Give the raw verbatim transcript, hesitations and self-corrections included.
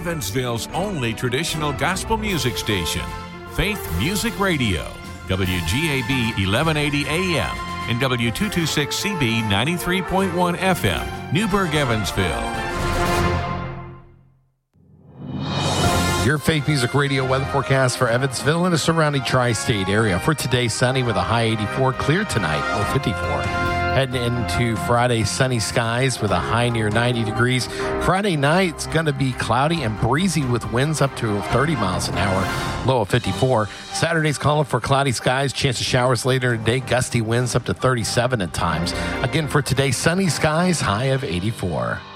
Evansville's only traditional gospel music station, Faith Music Radio, W G A B eleven eighty A M and W two twenty-six C B ninety-three point one F M, Newburgh, Evansville. Your Faith Music Radio weather forecast for Evansville and the surrounding tri-state area. For today, sunny with a high eighty-four, clear tonight, low fifty-four. Heading into Friday, sunny skies with a high near ninety degrees. Friday night, it's going to be cloudy and breezy with winds up to thirty miles an hour, low of fifty-four. Saturday's calling for cloudy skies, chance of showers later in the day, gusty winds up to thirty-seven at times. Again, for today, sunny skies, high of eighty-four.